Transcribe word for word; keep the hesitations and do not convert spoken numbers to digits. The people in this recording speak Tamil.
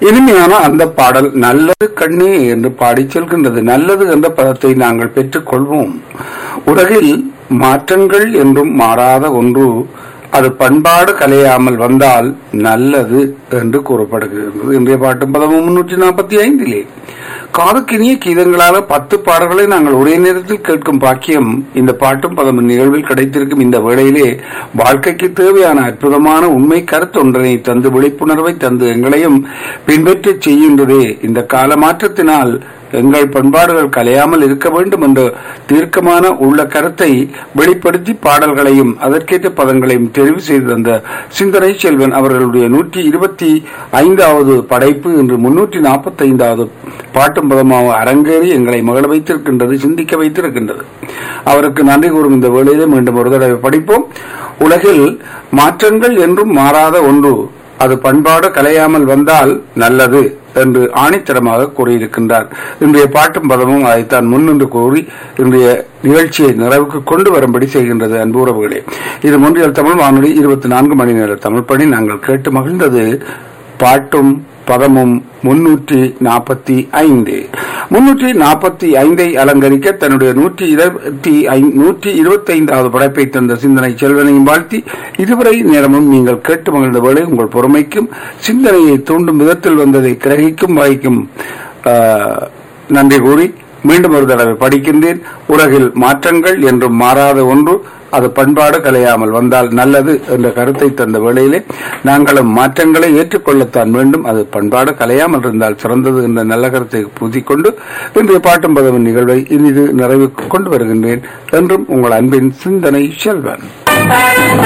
இனிமையான அந்த பாடல் நல்லது கண்ணே என்று பாடிச் செல்கின்றது. நல்லது என்ற பதத்தை நாங்கள் பெற்றுக் கொள்வோம். உலகில் மாற்றங்கள் என்றும் மாறாத ஒன்று, அது பண்பாடு கலையாமல் வந்தால் நல்லது என்று கூறப்படுகிறது. இன்றைய பாட்டும் பதமும் முன்னூற்றி நாற்பத்தி ஐந்திலே காதுக்கினிய கீதங்களால பத்து பாடல்களை நாங்கள் ஒரே நேரத்தில் கேட்கும் பாக்கியம் இந்த பாட்டும் பதம் நிகழ்வில் கிடைத்திருக்கும். இந்த வேளையிலே வாழ்க்கைக்கு தேவையான அற்புதமான உண்மை கருத்தொன்றை தந்து விழிப்புணர்வை தந்து எங்களையும் பின்பற்றி செய்கின்றதே. இந்த கால மாற்றத்தினால் எங்கள் பண்பாடுகள் கலையாமல் இருக்க வேண்டும் என்ற தீர்க்கமான உள்ள கருத்தை வெளிப்படுத்தி பாடல்களையும் அதற்கேற்ற பதங்களையும் தெரிவு செய்து தந்த சிந்தனை செல்வன் அவர்களுடைய நூற்றி இருபத்தி ஐந்தாவது படைப்பு இன்று முன்னூற்றி நாற்பத்தி ஐந்தாவது பாட்டும் பதமாக அரங்கேறி எங்களை மகள வைத்திருக்கின்றது, சிந்திக்க வைத்திருக்கின்றது. அவருக்கு நன்றி கூறும் இந்த வேளையிலே மீண்டும் ஒரு தடவை படிப்போம். உலகில் மாற்றங்கள் என்றும் மாறாத ஒன்று, அது பண்பாடு கலையாமல் வந்தால் நல்லது என்று ஆணித்தரமாக கூறியிருக்கின்றார். இன்றைய பாட்டும் பதமும் அதைத்தான் முன்னின்று கூறி இன்றைய நிகழ்ச்சியை நிறைவுக்கு கொண்டு வரும்படி செய்கின்றது. அன்பு உறவுகளே, இது ஒன்றியல் தமிழ் வானொலி இருபத்தி நான்கு மணி நேர தமிழ் பணி. நாங்கள் கேட்டு மகிழ்ந்தது பாட்டும் பதமும் முன்னூற்றி நாற்பத்தி ஐந்து. முன்னூற்றி நாற்பத்தி ஐந்தை அலங்கரிக்க தன்னுடைய நூற்றி இருபத்தி நூற்றி இருபத்தி ஐந்தாவது படைப்பை தந்த சிந்தனை செல்வனையும் வாழ்த்தி இதுவரை நேரமும் நீங்கள் கேட்டு மகிழ்ந்த வேளை உங்கள் பொறுமைக்கும் சிந்தனையை தூண்டும் விதத்தில் வந்ததை கிரகிக்கும் வகைக்கும் நன்றி கூறி மீண்டும் ஒரு தடவை படிக்கின்றேன். உலகில் மாற்றங்கள் என்றும் மாறாத ஒன்று, அது பண்பாடு கலையாமல் வந்தால் நல்லது என்ற கருத்தை தந்த வேளையிலே நாங்களும் மாற்றங்களை ஏற்றுக்கொள்ளத்தான் வேண்டும். அது பண்பாடு கலையாமல் இருந்தால் சிறந்தது என்ற நல்ல கருத்தை பூத்திக்கொண்டு இன்றைய பாட்டும் பதவின் நிகழ்வை இனிது நிறைவுக்கு கொண்டு வருகின்றேன். என்றும் உங்கள் அன்பின் சிந்தனை செல்வன்.